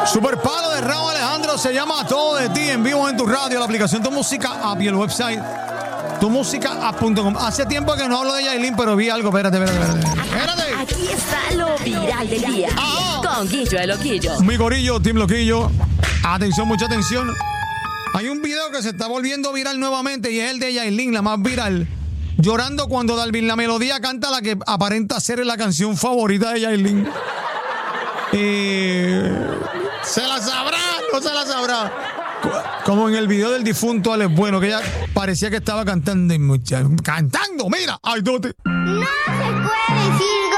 Super Palo de Raúl Alejandro se llama Todo de Ti en vivo en tu radio, la aplicación Tu Música App y el website tumusicaapp.com. Hace tiempo que no hablo de Yailin, pero vi algo. Espérate. Aquí está lo viral del día. Con Guillo el Loquillo. Mi gorillo, Team Loquillo. Atención, mucha atención. Hay un video que se está volviendo viral nuevamente y es el de Yailin, la más viral. Llorando cuando Dalvin La Melodía canta la que aparenta ser la canción favorita de Yailin. ¿Se la sabrá? ¿No se la sabrá? Como en el video del difunto Alex Bueno, que ella parecía que estaba cantando y cantando, mira. Ay, No se puede decir